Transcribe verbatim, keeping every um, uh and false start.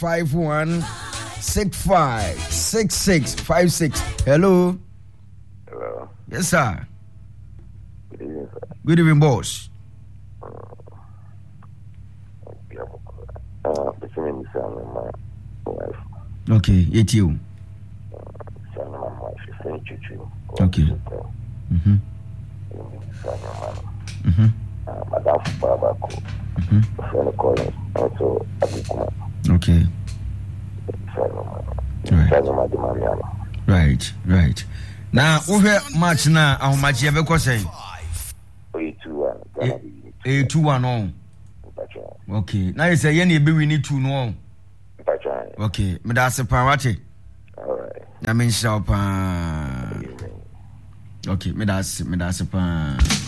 five one six five six six five six. Hello. Hello. Yes, sir. Good evening, sir. Good evening, boss. Uh, uh, between me and my wife. Okay, it's you. Son of my wife, she's saying Chuchu. Okay. Mm-hmm. Mm-hmm. Madam Babako. Mm-hmm. Friend Collins. Also, Abukuma. Okay. Right, right. Now, over match now, how much you ever cost say? A two one on. Okay. Now you say you need we need two no. Okay. Me da se pan wate. Alright. I mean shop. Okay, me da se me da se pan.